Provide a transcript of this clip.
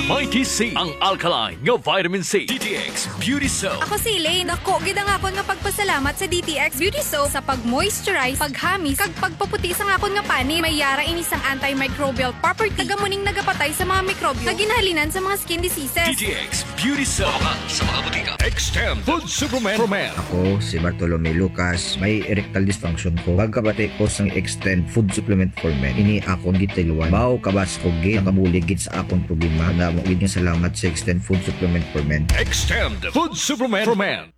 Mighty C, ang alkaline nga vitamin C. DTX Beauty Soap. Ako si Elaine. Dako, gidang akon nga pagpasalamat sa DTX Beauty Soap sa pag-moisturize, paghamis, kag pagpaputi sa akon nga pani. May yara inisang antimicrobial property. Kagamuning nagapatay sa mga mikrobyo. Naginhalinan sa mga skin diseases. DTX Beauty Soap. Sa mga butika. Extend Food Supplement for Men. Ako, si Bartolome Lucas, may erectile dysfunction ko. Pagkabati ko sang Extend Food Supplement for Men, ini akong gitiluan. Mao kabas ko gid nakabuligid sa akong problema. Na mo gid nga salamat sa Extend Food Supplement for Men. Extend Food Supplement for Men.